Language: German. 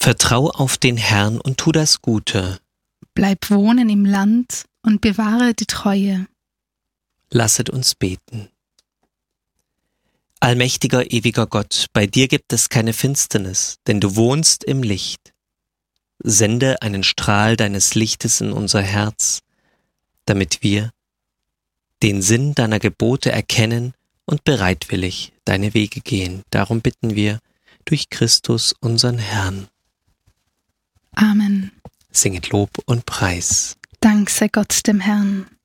Vertrau auf den Herrn und tu das Gute. Bleib wohnen im Land und bewahre die Treue. Lasset uns beten. Allmächtiger, ewiger Gott, bei dir gibt es keine Finsternis, denn du wohnst im Licht. Sende einen Strahl deines Lichtes in unser Herz, damit wir den Sinn deiner Gebote erkennen und bereitwillig deine Wege gehen. Darum bitten wir durch Christus, unseren Herrn. Amen. Singet Lob und Preis. Dank sei Gott dem Herrn.